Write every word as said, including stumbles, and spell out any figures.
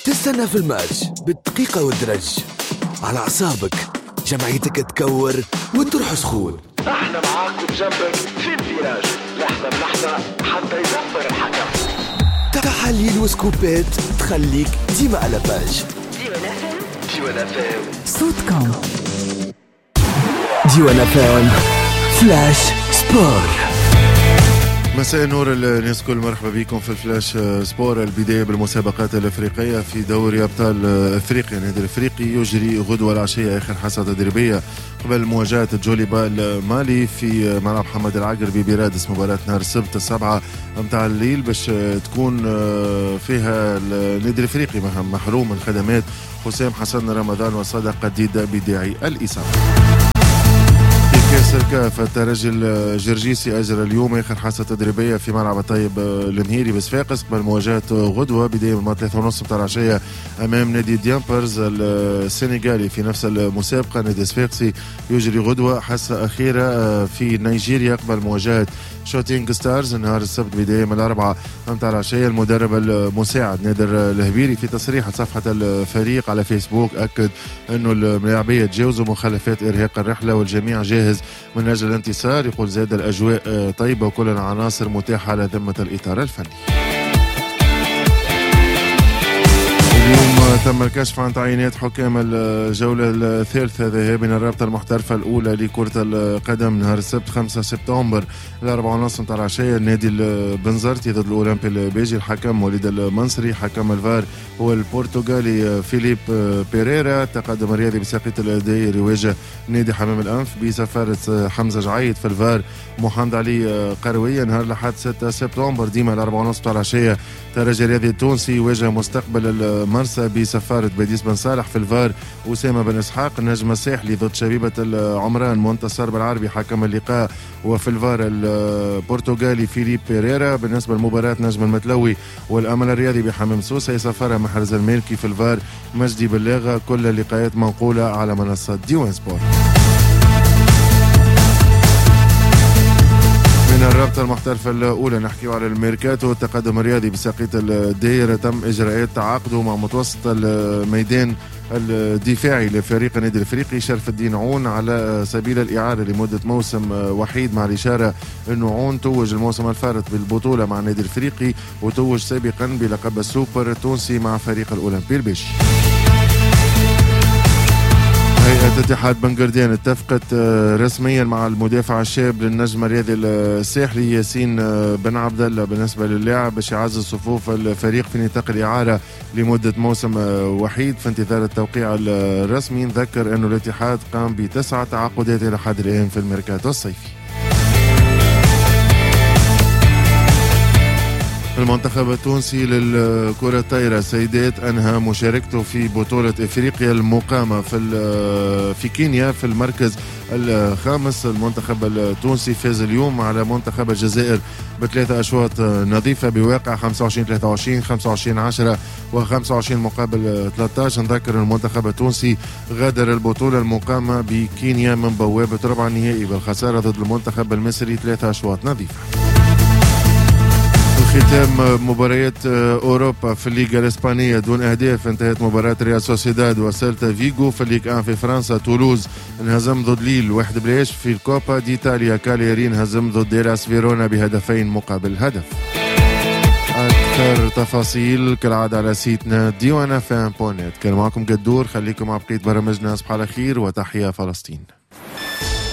تستنى في الماتش بالدقيقة والدرج على أعصابك، جمعيتك تكور وتروح سخون. احنا معاك وبجنبك في الفيراج، لحظة بلحظة حتى يصفر الحكم. تحاليل وسكوبات تخليك ديما على باج. ديوانا فام ديوانا فام صوتكم. ديوانا فام فلاش سبور. مساء النور الناس كل، مرحبا بكم في الفلاش سبور. البداية بالمسابقات الأفريقية في دوري أبطال أفريقيا. النادي الأفريقي يجري غدوة العشية آخر حصة تدريبية قبل مواجهة جوليبا المالي في ملعب محمد العقربي برادس. مباراة نهار السبت السبعة متاع الليل باش تكون فيها النادي الأفريقي محروم من خدمات حسام حسن رمضان وصادق قديد بداعي الإصابة. كاس الكاف الترجي الجرجيسي أجرى اليوم آخر حصة تدريبية في ملعب طيب المهيري بصفاقس قبل مواجهة غدوة بداية من ثلاثة ونص متاع العشية أمام نادي ديامبرز السنغالي في نفس المسابقة. نادي صفاقسي يجري غدوة حصة أخيرة في نيجيريا قبل مواجهة شوتينغ ستارز نهار السبت بداية من الأربعة متاع العشية. المدرب المساعد نادر الهبيري في تصريح صفحة الفريق على فيسبوك أكد أنه اللاعبية تجاوزوا مخالفات إرهاق الرحلة والجميع جاهز من أجل الانتصار. يقول زاد الأجواء طيبة وكل العناصر متاحة على ذمة الإطار الفني. اليوم تم الكشف عن تعيينات حكام الجولة الثالثة ذهابا من الرابطة المحترفة الأولى لكرة القدم نهار السبت خمسة سبتمبر الأربعة ونص متاع العشية. النادي البنزرتي ضد الأولمبي البيجي. الحكم وليد المنصري. حكم الفار هو البرتغالي فيليب بيريرا. التقدم الرياضي بساقية الدائر يواجه نادي حمام الأنف بسفارة حمزة جعيد. في الفار محمد علي قروية. نهار الأحد ستة سبتمبر ديما الأربعة ونص متاع العشية الترجي الرياضي التونسي يواجه مستقبل المرسى بسفارة باديس بن صالح. في الفار أسامة بن إسحاق. النجم الساحلي ضد شبيبة العمران منتصر بالعربي حكم اللقاء. وفي الفار البرتغالي فيليب بيريرا. بالنسبة لمباراة نجم المتلوي والأمل الرياضي بحمام سوسة يسفرها محرز المالكي. في الفار مجدي بلاغة. كل اللقاءات منقولة على منصة ديوان سبور. من الرابطة المحترفة الأولى نحكي على الميركاتو. التقدم الرياضي بساقية الدائرة تم إجراءات تعاقده مع متوسط الميدان الدفاعي لفريق النادي الافريقي شرف الدين عون على سبيل الإعارة لمدة موسم وحيد، مع الإشارة أنه عون توج الموسم الفارط بالبطولة مع النادي الافريقي وتوج سابقا بلقب السوبر التونسي مع فريق الأولمبي البيجي. هيئة اتحاد بنغردان اتفقت رسميا مع المدافع الشاب للنجم الرياضي الساحلي ياسين بن عبد الله بالنسبة للاعب باش يعزز صفوف الفريق في نطاق الإعارة لمدة موسم وحيد في انتظار التوقيع الرسمي. نذكر أنه الاتحاد قام بتسعة تعاقدات إلى حد الآن في الميركاتو الصيفي. المنتخب التونسي للكرة الطايرة سيدات أنهى مشاركته في بطولة إفريقيا المقامة في في كينيا في المركز الخامس. المنتخب التونسي فاز اليوم على منتخب الجزائر بثلاثة أشواط نظيفة بواقع خمسة وعشرين ثلاثة وعشرين خمسة وعشرين عشرة وخمسة وعشرين مقابل ثلاثة عشر. نذكر المنتخب التونسي غادر البطولة المقامة بكينيا من بوابة ربع النهائي بالخسارة ضد المنتخب المصري ثلاثة أشواط نظيفة. ختام مباريات أوروبا في الليغا الإسبانية دون أهداف. انتهت مباراة ريال سوسيداد وسيلتا فيغو. في الليغ واحد في فرنسا تولوز انهزم ضد ليل واحد بلاش. في الكوبا دي إيطاليا كالياري انهزم ضد ديلاس فيرونا بهدفين مقابل هدف. أكثر تفاصيل كالعادة على سيتنا ديوانا فام بونت. كان معكم قدور. خليكم مع بقية برامجنا. أصبح على خير وتحية فلسطين.